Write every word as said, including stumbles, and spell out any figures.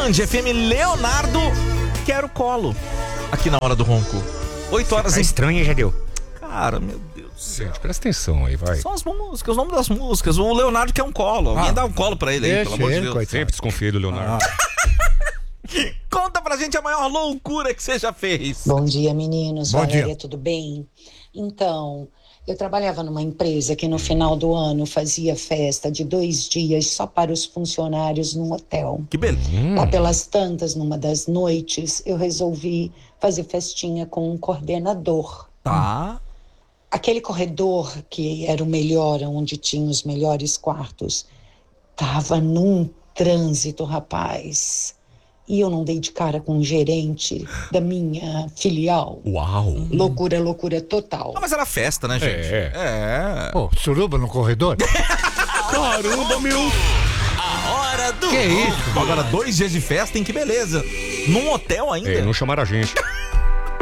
Band F M, Leonardo, quero colo. Aqui na Hora do Ronco. oito horas Tá em... estranho, já deu. Cara, meu Deus do céu. Gente, presta atenção aí, vai. São as músicas, o nome das músicas. O Leonardo quer um colo. Alguém Ah, dá um colo pra ele aí, deixa pelo amor de ele, Deus. coitado. Sempre desconfiei do Leonardo. Conta pra gente a maior loucura que você já fez. Bom dia, meninos. Bom Valéria, dia. tudo bem? Então, eu trabalhava numa empresa que no final do ano fazia festa de dois dias só para os funcionários num hotel. Que beleza. Lá pelas tantas, numa das noites, eu resolvi fazer festinha com um coordenador. Tá. Aquele corredor que era o melhor, onde tinha os melhores quartos, tava num trânsito, rapaz. E eu não dei de cara com o gerente da minha filial. Uau. Loucura, loucura total. Ah, mas era festa, né, gente? É. É. Pô, suruba no corredor? Caramba, meu. A Hora do Que Ronco. isso? Agora, dois dias de festa, hein? Que beleza. Num hotel ainda. É, não chamaram a gente.